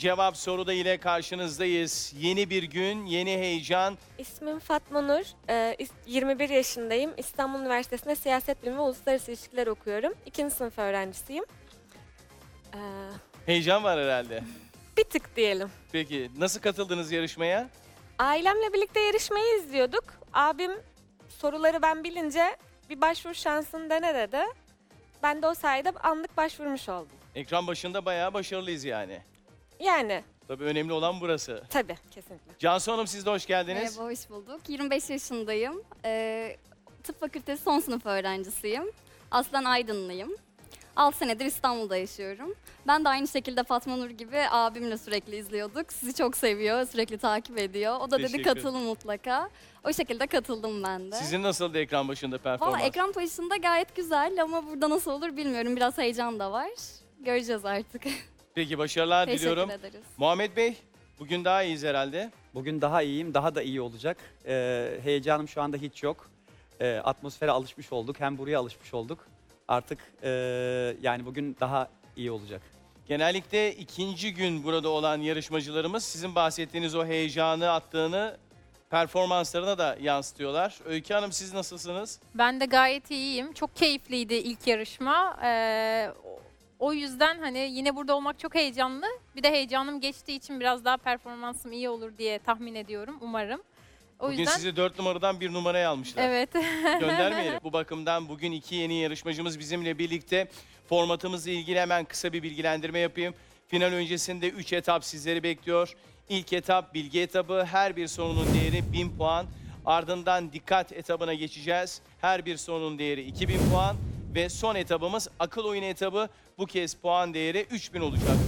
cevap soruda ile karşınızdayız. Yeni bir gün, yeni heyecan. İsmim Fatma Nur. 21 yaşındayım. İstanbul Üniversitesi'nde siyaset bilimi ve uluslararası ilişkiler okuyorum. 2. sınıf öğrencisiyim. Ee, Heyecan var herhalde. Bir tık diyelim. Peki nasıl katıldınız yarışmaya? Ailemle birlikte yarışmayı izliyorduk. Abim soruları ben bilince bir başvuru şansını dene dedi. Ben de o sayede anlık başvurmuş oldum. Ekran başında bayağı başarılıyız yani. Yani Tabii önemli olan burası. tabii kesinlikle. Cansu Hanım siz de hoş geldiniz. Merhaba, hoş bulduk. 25 yaşındayım. Tıp fakültesi son sınıf öğrencisiyim. Aslen Aydınlıyım. 6 senedir İstanbul'da yaşıyorum. Ben de aynı şekilde Fatma Nur gibi abimle sürekli izliyorduk. Sizi çok seviyor, sürekli takip ediyor. O da dedi Teşekkür katılın mutlaka. O şekilde katıldım ben de. Sizin nasıldı ekran başında performans? Valla ekran başında gayet güzel ama burada nasıl olur bilmiyorum. Biraz heyecan da var. Göreceğiz artık. Peki başarılar Teşekkür diliyorum. ederiz. Muhammed Bey, bugün daha iyiyiz herhalde. Bugün daha iyiyim, daha da iyi olacak. Heyecanım şu anda hiç yok. Atmosfere alışmış olduk, hem buraya alışmış olduk. Artık yani bugün daha iyi olacak. Genellikle ikinci gün burada olan yarışmacılarımız sizin bahsettiğiniz o heyecanı attığını performanslarına da yansıtıyorlar. Öykü Hanım siz nasılsınız? Ben de gayet iyiyim. Çok keyifliydi ilk yarışma. O yüzden hani yine burada olmak çok heyecanlı. Bir de heyecanım geçtiği için biraz daha performansım iyi olur diye tahmin ediyorum. Umarım. O Bugün yüzden sizi 4 numaradan 1 numaraya almışlar. evet. Göndermeyelim. Bu bakımdan bugün 2 yeni yarışmacımız bizimle birlikte. Formatımızla ilgili hemen kısa bir bilgilendirme yapayım. Final öncesinde 3 etap sizleri bekliyor. İlk etap bilgi etabı. Her bir sorunun değeri 1000 puan. Ardından dikkat etabına geçeceğiz. Her bir sorunun değeri 2000 puan. Ve son etabımız akıl oyunu etabı. Bu kez puan değeri 3000 olacak.